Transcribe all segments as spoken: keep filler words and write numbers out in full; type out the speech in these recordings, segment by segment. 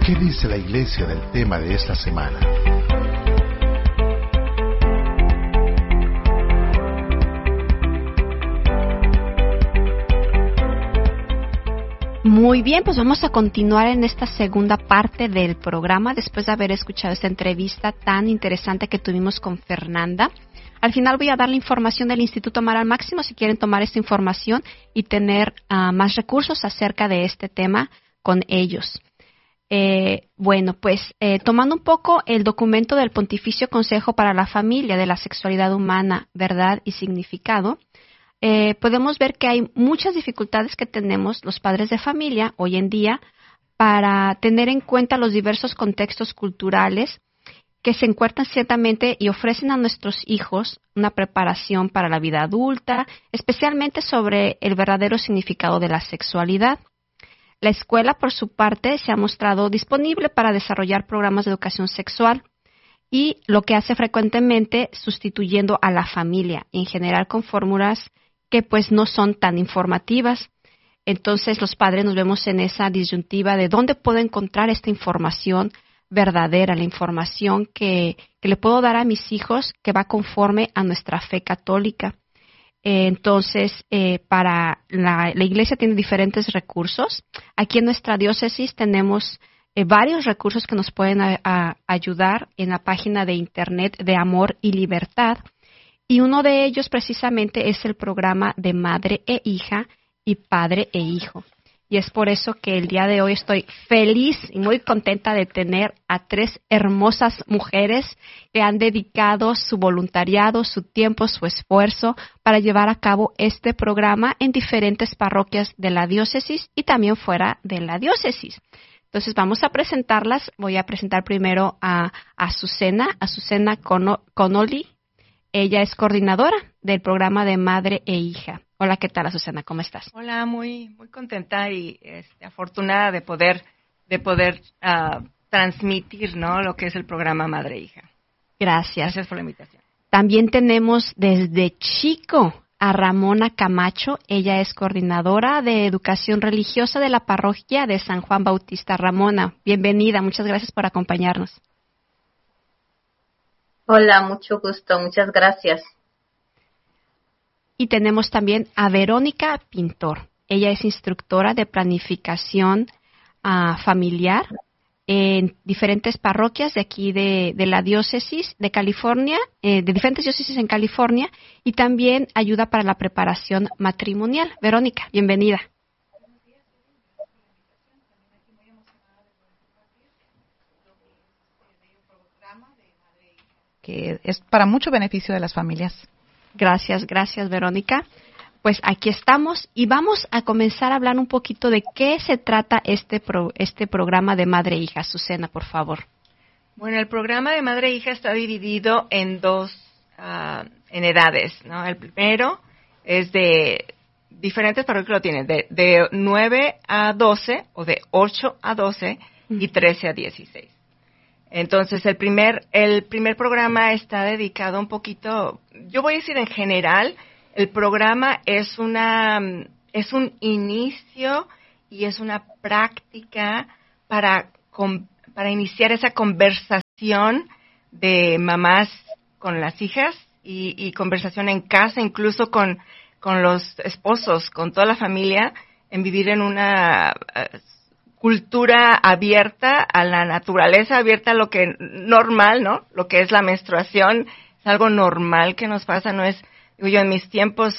¿Qué dice la Iglesia del tema de esta semana? Muy bien, pues vamos a continuar en esta segunda parte del programa después de haber escuchado esta entrevista tan interesante que tuvimos con Fernanda. Al final voy a dar la información del Instituto Amar al Máximo si quieren tomar esta información y tener uh, más recursos acerca de este tema con ellos. Eh, bueno, pues eh, tomando un poco el documento del Pontificio Consejo para la Familia de la Sexualidad Humana, Verdad y Significado, Eh, podemos ver que hay muchas dificultades que tenemos los padres de familia hoy en día para tener en cuenta los diversos contextos culturales que se encuentran ciertamente y ofrecen a nuestros hijos una preparación para la vida adulta, especialmente sobre el verdadero significado de la sexualidad. La escuela, por su parte, se ha mostrado disponible para desarrollar programas de educación sexual y lo que hace frecuentemente sustituyendo a la familia, en general con fórmulas que pues no son tan informativas. Entonces los padres nos vemos en esa disyuntiva de dónde puedo encontrar esta información verdadera, la información que, que le puedo dar a mis hijos que va conforme a nuestra fe católica. Eh, entonces, eh, para la, la Iglesia tiene diferentes recursos. Aquí en nuestra diócesis tenemos eh, varios recursos que nos pueden a, a ayudar en la página de internet de Amor y Libertad. Y uno de ellos precisamente es el programa de Madre e Hija y Padre e Hijo. Y es por eso que el día de hoy estoy feliz y muy contenta de tener a tres hermosas mujeres que han dedicado su voluntariado, su tiempo, su esfuerzo para llevar a cabo este programa en diferentes parroquias de la diócesis y también fuera de la diócesis. Entonces vamos a presentarlas. Voy a presentar primero a Azucena, Azucena Connolly. Ella es coordinadora del programa de Madre e Hija. Hola, ¿qué tal, Azucena? ¿Cómo estás? Hola, muy muy contenta y este, afortunada de poder de poder uh, transmitir, ¿no?, lo que es el programa Madre e Hija. Gracias. Gracias por la invitación. También tenemos desde Chico a Ramona Camacho. Ella es coordinadora de educación religiosa de la parroquia de San Juan Bautista. Ramona, bienvenida. Muchas gracias por acompañarnos. Hola, mucho gusto, muchas gracias. Y tenemos también a Verónica Pintor. Ella es instructora de planificación uh, familiar en diferentes parroquias de aquí de, de la diócesis de California, eh, de diferentes diócesis en California, y también ayuda para la preparación matrimonial. Verónica, bienvenida. Que es para mucho beneficio de las familias. Gracias, gracias, Verónica. Pues aquí estamos y vamos a comenzar a hablar un poquito de qué se trata este pro, este programa de Madre e Hija. Azucena, por favor. Bueno, el programa de Madre e Hija está dividido en dos, uh, en edades, ¿no? El primero es de diferentes parroquias lo tienen, de, de nueve a doce o de ocho a doce y trece a dieciséis. Entonces, el primer el primer programa está dedicado un poquito, yo voy a decir en general, el programa es una es un inicio y es una práctica para para iniciar esa conversación de mamás con las hijas y, y conversación en casa, incluso con con los esposos, con toda la familia, en vivir en una uh, cultura abierta a la naturaleza, abierta a lo que normal, ¿no? Lo que es la menstruación, es algo normal que nos pasa, no es, digo yo, en mis tiempos,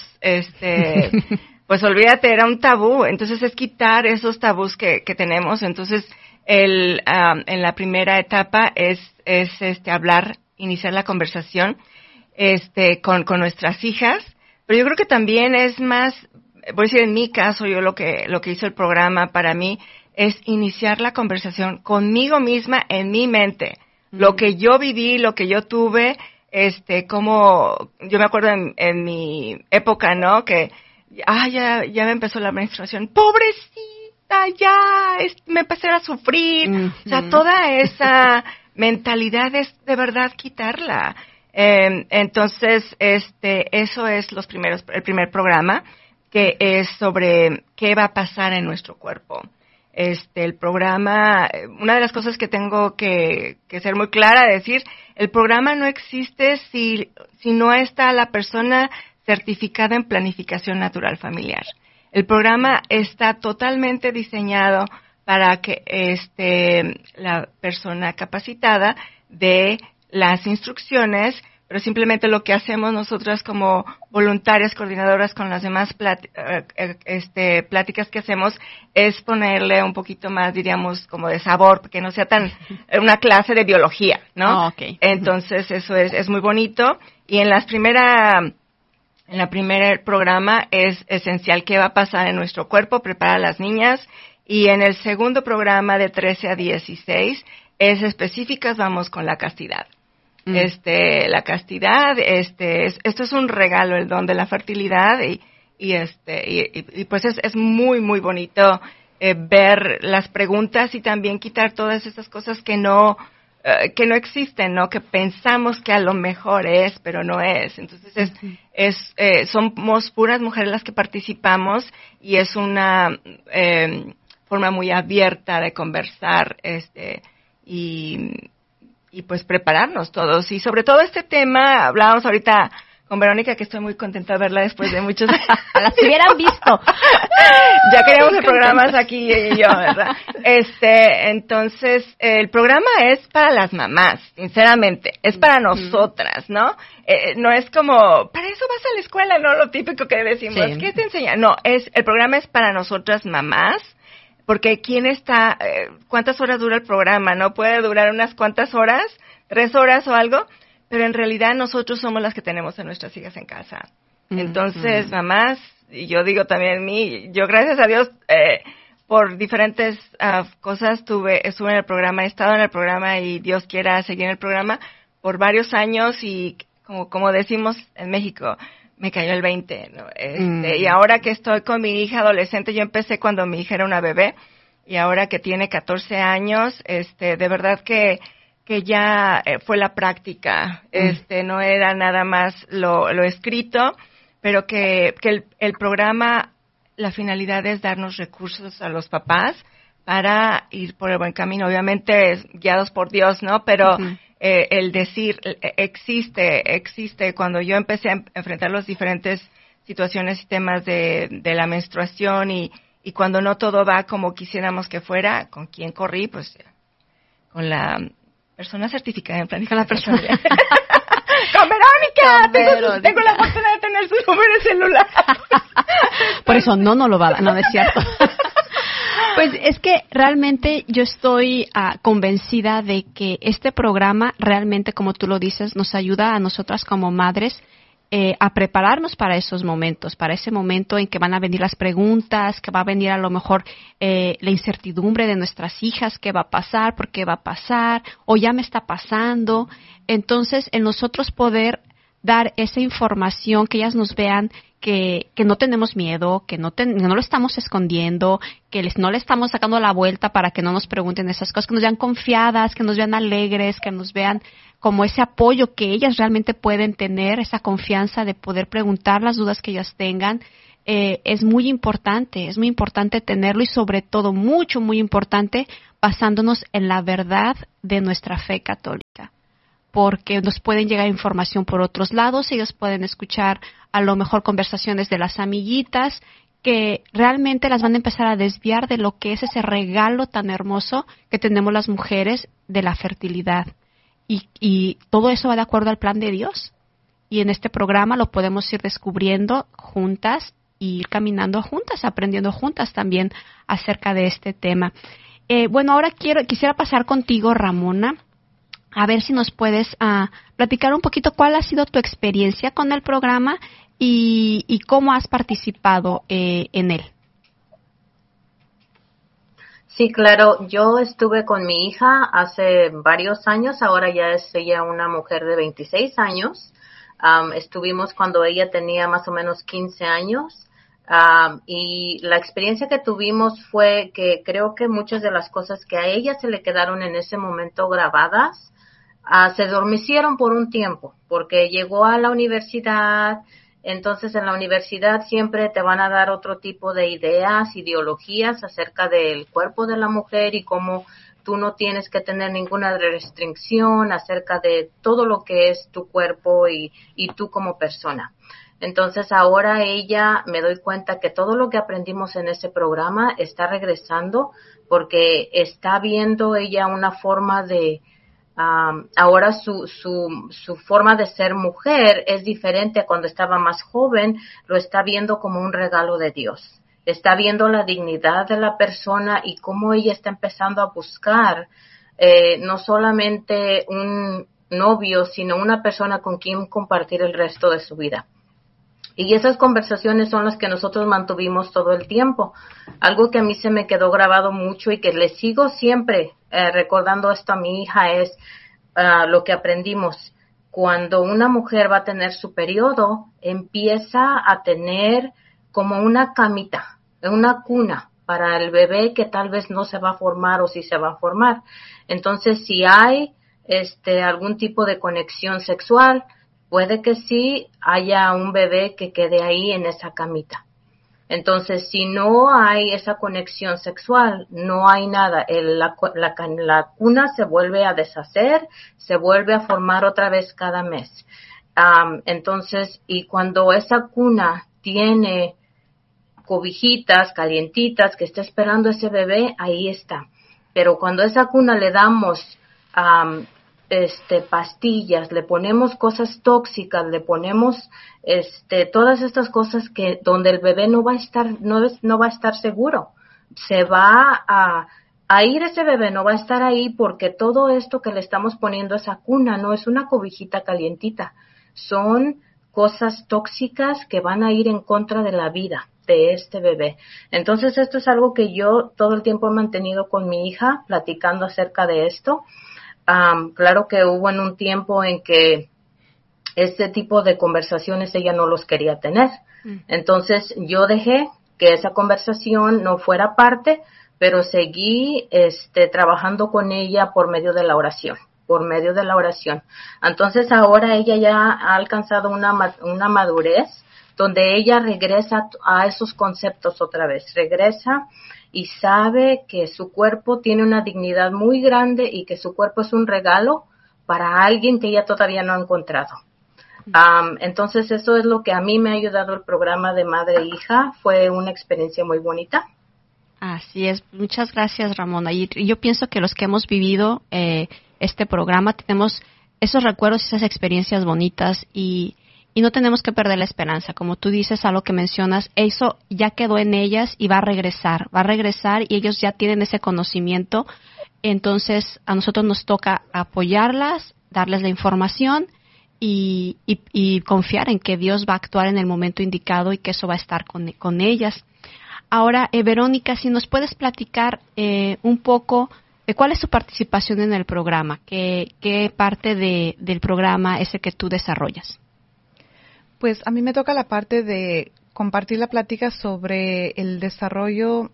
este, pues olvídate, era un tabú, entonces es quitar esos tabús que, que tenemos, entonces el, um, en la primera etapa es, es este, hablar, iniciar la conversación, este, con, con nuestras hijas, pero yo creo que también es más, voy a decir en mi caso, yo lo que, lo que hizo el programa para mí, es iniciar la conversación conmigo misma en mi mente. Mm. Lo que yo viví, lo que yo tuve, este, como, yo me acuerdo en, en mi época, ¿no? Que, ah, ya, ya me empezó la menstruación. ¡Pobrecita! Ya, es, me empecé a sufrir. Mm-hmm. O sea, toda esa mentalidad es de verdad quitarla. Eh, entonces, este, eso es los primeros, el primer programa, que es sobre qué va a pasar en nuestro cuerpo. Este, el programa, una de las cosas que tengo que, que ser muy clara, decir, el programa no existe si, si no está la persona certificada en planificación natural familiar. El programa está totalmente diseñado para que este, la persona capacitada dé las instrucciones, pero simplemente lo que hacemos nosotras como voluntarias coordinadoras con las demás plati- este, pláticas que hacemos es ponerle un poquito más, diríamos, como de sabor, que no sea tan una clase de biología, ¿no? Oh, okay. Entonces eso es, es muy bonito. Y en las primera, en la primer programa es esencial qué va a pasar en nuestro cuerpo, prepara a las niñas. Y en el segundo programa de trece a dieciséis es específicas, vamos con la castidad. Este, la castidad, este, es, esto es un regalo, el don de la fertilidad y, y este, y, y, y pues es, es muy, muy bonito eh, ver las preguntas y también quitar todas esas cosas que no, uh, que no existen, ¿no? Que pensamos que a lo mejor es, pero no es. Entonces es, uh-huh. es, eh, somos puras mujeres las que participamos y es una, eh, forma muy abierta de conversar, este, y, y pues prepararnos todos. Y sobre todo este tema, hablábamos ahorita con Verónica, que estoy muy contenta de verla después de muchos años. Las hubieran visto. Ya queríamos hacer programas aquí ella y yo, ¿verdad? Este, entonces, el programa es para las mamás, sinceramente. Es para nosotras, ¿no? Eh, no es como, para eso vas a la escuela, ¿no? Lo típico que decimos, sí. ¿Qué te enseña? No, es, el programa es para nosotras mamás. Porque ¿quién está? Eh, ¿Cuántas horas dura el programa? ¿No? Puede durar unas cuantas horas, tres horas o algo, pero en realidad nosotros somos las que tenemos a nuestras hijas en casa. Mm-hmm. Entonces, mamás, y yo digo también mí, yo gracias a Dios, eh, por diferentes uh, cosas tuve, estuve en el programa, he estado en el programa y Dios quiera seguir en el programa por varios años y como, como decimos en México, me cayó el veinte, ¿no? Este, mm. Y ahora que estoy con mi hija adolescente, yo empecé cuando mi hija era una bebé, y ahora que tiene catorce años, este, de verdad que, que ya eh, fue la práctica, mm. este, no era nada más lo, lo escrito, pero que, que el, el programa, la finalidad es darnos recursos a los papás para ir por el buen camino, obviamente guiados por Dios, ¿no? Pero, mm-hmm. Eh, el decir existe, existe, cuando yo empecé a enfrentar las diferentes situaciones y temas de, de la menstruación y, y cuando no todo va como quisiéramos que fuera, ¿con quién corrí? Pues con la persona certificada en planificación. Con la persona. ¡Con Verónica! Con tengo, Verónica. Tengo la fortuna de tener su número de celular. Por eso no, no lo va a dar, no, no es cierto. Pues es que realmente yo estoy uh, convencida de que este programa realmente, como tú lo dices, nos ayuda a nosotras como madres eh, a prepararnos para esos momentos, para ese momento en que van a venir las preguntas, que va a venir a lo mejor eh, la incertidumbre de nuestras hijas, qué va a pasar, por qué va a pasar, o ya me está pasando. Entonces, en nosotros poder dar esa información, que ellas nos vean que, que no tenemos miedo, que no, ten, no lo estamos escondiendo, que les, no le estamos sacando la vuelta para que no nos pregunten esas cosas, que nos vean confiadas, que nos vean alegres, que nos vean como ese apoyo que ellas realmente pueden tener, esa confianza de poder preguntar las dudas que ellas tengan. Eh, es muy importante, es muy importante tenerlo y sobre todo mucho, muy importante basándonos en la verdad de nuestra fe católica. Porque nos pueden llegar información por otros lados, ellos pueden escuchar a lo mejor conversaciones de las amiguitas que realmente las van a empezar a desviar de lo que es ese regalo tan hermoso que tenemos las mujeres de la fertilidad. Y, y todo eso va de acuerdo al plan de Dios. Y en este programa lo podemos ir descubriendo juntas y ir caminando juntas, aprendiendo juntas también acerca de este tema. Eh, bueno, ahora quiero quisiera pasar contigo, Ramona, a ver si nos puedes uh, platicar un poquito cuál ha sido tu experiencia con el programa y, y cómo has participado eh, en él. Sí, claro. Yo estuve con mi hija hace varios años. Ahora ya es ella una mujer de veintiséis años. Um, estuvimos cuando ella tenía más o menos quince años. Um, y la experiencia que tuvimos fue que creo que muchas de las cosas que a ella se le quedaron en ese momento grabadas, Uh, se dormicieron por un tiempo, porque llegó a la universidad, entonces en la universidad siempre te van a dar otro tipo de ideas, ideologías acerca del cuerpo de la mujer y cómo tú no tienes que tener ninguna restricción acerca de todo lo que es tu cuerpo y, y tú como persona. Entonces ahora ella, me doy cuenta que todo lo que aprendimos en ese programa está regresando porque está viendo ella una forma de, um, ahora su, su, su forma de ser mujer es diferente a cuando estaba más joven, lo está viendo como un regalo de Dios. Está viendo la dignidad de la persona y cómo ella está empezando a buscar eh, no solamente un novio, sino una persona con quien compartir el resto de su vida. Y esas conversaciones son las que nosotros mantuvimos todo el tiempo. Algo que a mí se me quedó grabado mucho y que le sigo siempre eh, recordando esto a mi hija es uh, lo que aprendimos. Cuando una mujer va a tener su periodo, empieza a tener como una camita, una cuna para el bebé que tal vez no se va a formar o si se va a formar. Entonces, si hay este algún tipo de conexión sexual, puede que sí haya un bebé que quede ahí en esa camita. Entonces, si no hay esa conexión sexual, no hay nada. El, la, la, la cuna se vuelve a deshacer, se vuelve a formar otra vez cada mes. Um, entonces, y cuando esa cuna tiene cobijitas calientitas que está esperando ese bebé, ahí está. Pero cuando a esa cuna le damos um, este pastillas, le ponemos cosas tóxicas, le ponemos este todas estas cosas que donde el bebé no va a estar no es, no va a estar seguro, se va a a ir ese bebé, no va a estar ahí porque todo esto que le estamos poniendo a esa cuna no es una cobijita calientita, son cosas tóxicas que van a ir en contra de la vida de este bebé. Entonces esto es algo que yo todo el tiempo he mantenido con mi hija, platicando acerca de esto. Um, claro que hubo en un tiempo en que este tipo de conversaciones ella no los quería tener. Mm. Entonces yo dejé que esa conversación no fuera parte, pero seguí este, trabajando con ella por medio de la oración, por medio de la oración. Entonces ahora ella ya ha alcanzado una, una madurez donde ella regresa a esos conceptos otra vez, regresa y sabe que su cuerpo tiene una dignidad muy grande y que su cuerpo es un regalo para alguien que ella todavía no ha encontrado. Um, entonces eso es lo que a mí me ha ayudado el programa de Madre e Hija, fue una experiencia muy bonita. Así es, muchas gracias Ramona. Y yo pienso que los que hemos vivido eh, este programa tenemos esos recuerdos, esas experiencias bonitas y Y no tenemos que perder la esperanza. Como tú dices, a lo que mencionas, eso ya quedó en ellas y va a regresar. Va a regresar y ellos ya tienen ese conocimiento. Entonces, a nosotros nos toca apoyarlas, darles la información y, y, y confiar en que Dios va a actuar en el momento indicado y que eso va a estar con, con ellas. Ahora, eh, Verónica, si nos puedes platicar eh, un poco de cuál es tu participación en el programa. ¿Qué, qué parte de, del programa es el que tú desarrollas? Pues a mí me toca la parte de compartir la plática sobre el desarrollo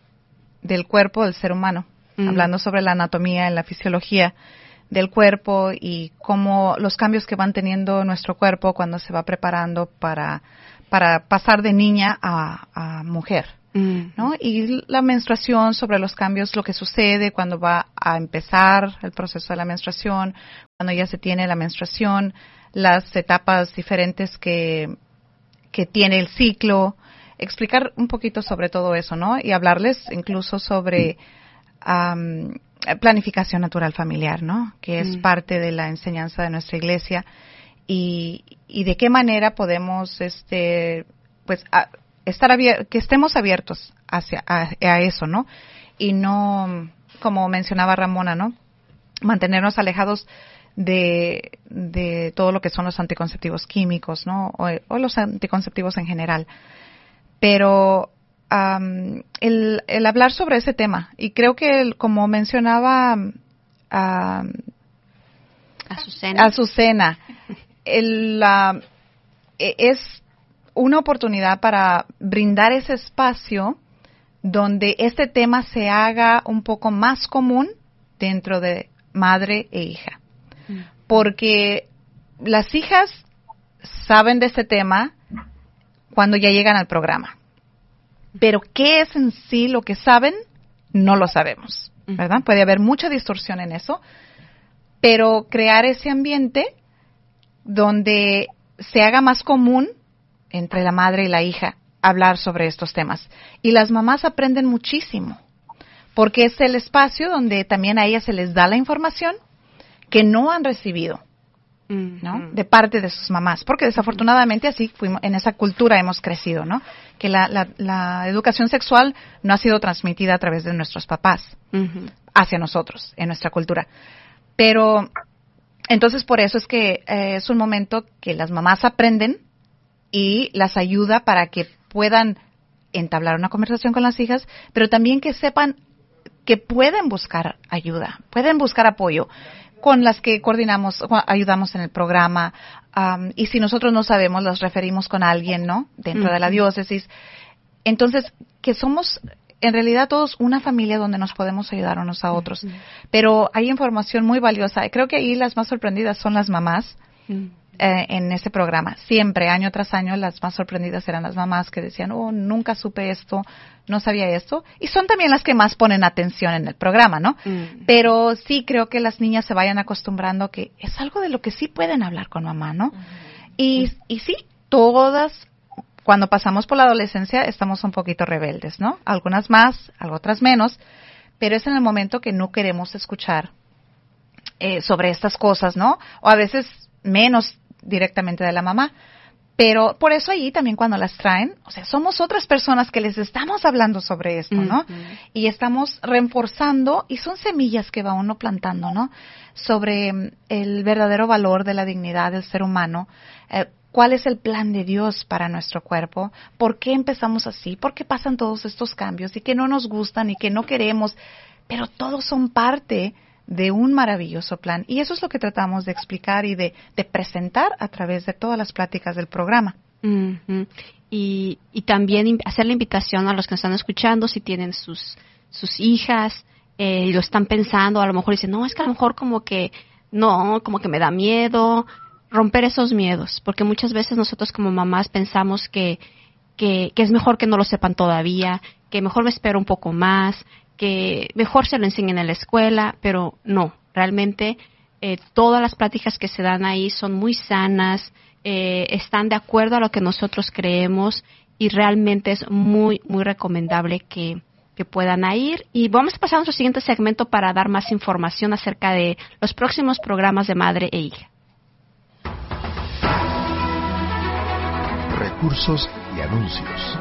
del cuerpo del ser humano, mm. hablando sobre la anatomía y la fisiología del cuerpo y cómo los cambios que van teniendo nuestro cuerpo cuando se va preparando para, para pasar de niña a, a mujer, mm. ¿no? Y la menstruación, sobre los cambios, lo que sucede cuando va a empezar el proceso de la menstruación, cuando ya se tiene la menstruación, las etapas diferentes que, que tiene el ciclo, explicar un poquito sobre todo eso, ¿no? Y hablarles incluso sobre um, planificación natural familiar, ¿no? Que es mm. parte de la enseñanza de nuestra iglesia y, y de qué manera podemos, este, pues, a, estar abier- que estemos abiertos hacia a, a eso, ¿no? Y no, como mencionaba Ramona, ¿no? Mantenernos alejados de, de todo lo que son los anticonceptivos químicos, ¿no? O, o los anticonceptivos en general. Pero um, el, el hablar sobre ese tema, y creo que el, como mencionaba um, Azucena, Azucena el, uh, es una oportunidad para brindar ese espacio donde este tema se haga un poco más común dentro de madre e hija. Porque las hijas saben de este tema, cuando ya llegan al programa. Pero ¿qué es en sí lo que saben? No lo sabemos, ¿verdad? Puede haber mucha distorsión en eso, pero crear ese ambiente donde se haga más común entre la madre y la hija hablar sobre estos temas. Y las mamás aprenden muchísimo, porque es el espacio donde también a ellas se les da la información que no han recibido, ¿no? De parte de sus mamás, porque desafortunadamente así fuimos, en esa cultura hemos crecido, ¿no? Que la, la, la educación sexual no ha sido transmitida a través de nuestros papás uh-huh. hacia nosotros, en nuestra cultura. Pero, entonces por eso es que eh, es un momento que las mamás aprenden y las ayuda para que puedan entablar una conversación con las hijas, pero también que sepan que pueden buscar ayuda, pueden buscar apoyo con las que coordinamos, ayudamos en el programa, um, y si nosotros no sabemos, las referimos con alguien, ¿no? Dentro uh-huh. de la diócesis. Entonces, que somos en realidad todos una familia donde nos podemos ayudar unos a otros. Uh-huh. Pero hay información muy valiosa. Creo que ahí las más sorprendidas son las mamás. Uh-huh. Eh, en ese programa. Siempre, año tras año, las más sorprendidas eran las mamás que decían, oh, nunca supe esto, no sabía esto. Y son también las que más ponen atención en el programa, ¿no? Mm. Pero sí creo que las niñas se vayan acostumbrando que es algo de lo que sí pueden hablar con mamá, ¿no? Mm. Y, mm. y sí, todas, cuando pasamos por la adolescencia, estamos un poquito rebeldes, ¿no? Algunas más, otras menos, pero es en el momento que no queremos escuchar eh, sobre estas cosas, ¿no? O a veces menos directamente de la mamá, pero por eso ahí también cuando las traen, o sea, somos otras personas que les estamos hablando sobre esto, ¿no? Uh-huh. Y estamos reforzando, y son semillas que va uno plantando, ¿no? Sobre el verdadero valor de la dignidad del ser humano, eh, cuál es el plan de Dios para nuestro cuerpo, por qué empezamos así, por qué pasan todos estos cambios y que no nos gustan y que no queremos, pero todos son parte de un maravilloso plan. Y eso es lo que tratamos de explicar y de, de presentar a través de todas las pláticas del programa. Uh-huh. Y, y también hacer la invitación a los que nos están escuchando, si tienen sus, sus hijas eh, y lo están pensando, a lo mejor dicen, no, es que a lo mejor como que, no, como que me da miedo, romper esos miedos, porque muchas veces nosotros como mamás pensamos que, que, que es mejor que no lo sepan todavía, que mejor me espero un poco más, que mejor se lo enseñen en la escuela, pero no, realmente eh, todas las pláticas que se dan ahí son muy sanas, eh, están de acuerdo a lo que nosotros creemos y realmente es muy, muy recomendable que, que puedan ir. Y vamos a pasar a nuestro siguiente segmento para dar más información acerca de los próximos programas de madre e hija. Recursos y anuncios.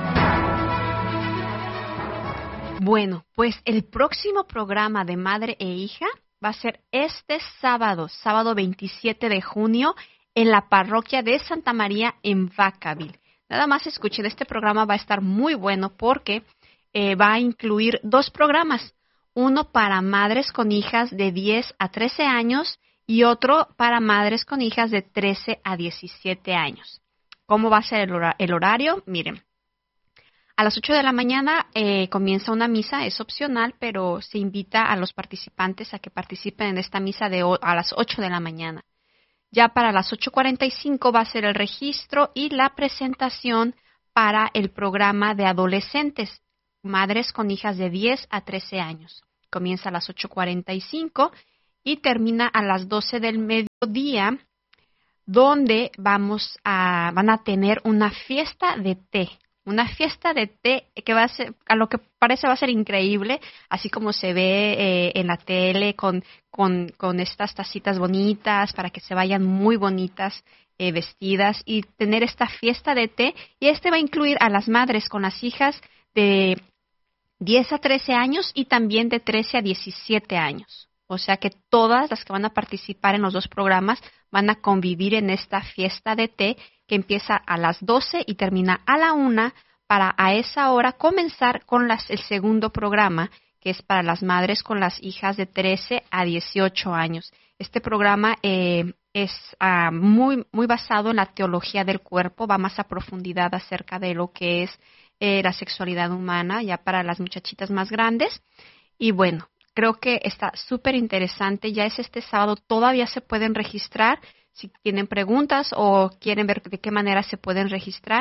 Bueno, pues el próximo programa de Madre e Hija va a ser este sábado, sábado veintisiete de junio, en la parroquia de Santa María en Vacaville. Nada más escuchen, este programa va a estar muy bueno porque eh, va a incluir dos programas, uno para madres con hijas de diez a trece años y otro para madres con hijas de trece a diecisiete años. ¿Cómo va a ser el, hora- el horario? Miren. A las ocho de la mañana eh, comienza una misa, es opcional, pero se invita a los participantes a que participen en esta misa de o- a las ocho de la mañana. Ya para las ocho cuarenta y cinco va a ser el registro y la presentación para el programa de adolescentes, madres con hijas de diez a trece años. Comienza a las ocho cuarenta y cinco y termina a las doce del mediodía, donde vamos a, van a tener una fiesta de té. Una fiesta de té que va a ser, a lo que parece va a ser increíble, así como se ve eh, en la tele con, con, con estas tacitas bonitas para que se vayan muy bonitas eh, vestidas y tener esta fiesta de té. Y este va a incluir a las madres con las hijas de diez a trece años y también de trece a diecisiete años. O sea que todas las que van a participar en los dos programas van a convivir en esta fiesta de té que empieza a las doce y termina a la una para a esa hora comenzar con las, el segundo programa, que es para las madres con las hijas de trece a dieciocho años. Este programa eh, es uh, muy, muy basado en la teología del cuerpo, va más a profundidad acerca de lo que es eh, la sexualidad humana, ya para las muchachitas más grandes. Y bueno, creo que está súper interesante, ya es este sábado, todavía se pueden registrar. Si tienen preguntas o quieren ver de qué manera se pueden registrar,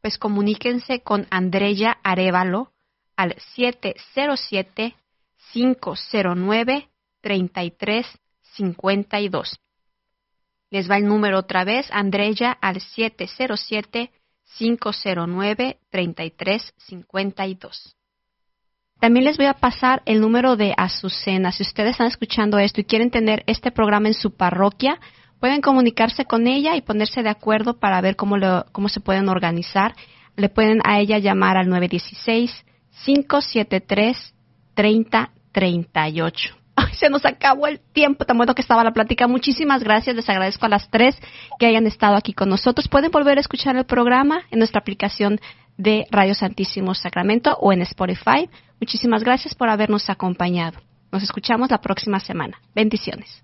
pues comuníquense con Andrea Arévalo al siete cero siete, cinco cero nueve, tres tres cinco dos. Les va el número otra vez, Andrea al siete cero siete, cinco cero nueve, tres tres cinco dos. También les voy a pasar el número de Azucena. Si ustedes están escuchando esto y quieren tener este programa en su parroquia, pueden comunicarse con ella y ponerse de acuerdo para ver cómo, lo, cómo se pueden organizar. Le pueden a ella llamar al nueve uno seis, cinco siete tres, tres cero tres ocho. Ay, se nos acabó el tiempo, tan bueno que estaba la plática. Muchísimas gracias, les agradezco a las tres que hayan estado aquí con nosotros. Pueden volver a escuchar el programa en nuestra aplicación de Radio Santísimo Sacramento o en Spotify. Muchísimas gracias por habernos acompañado. Nos escuchamos la próxima semana. Bendiciones.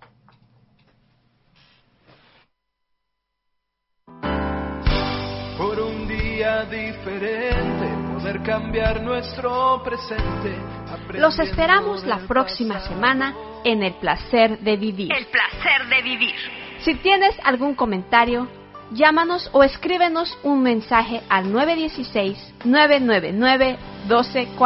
Por un día diferente, poder cambiar nuestro presente. Los esperamos la próxima semana en El Placer de Vivir. El placer de vivir. Si tienes algún comentario, llámanos o escríbenos un mensaje al nueve uno seis, nueve nueve nueve, uno dos cuatro.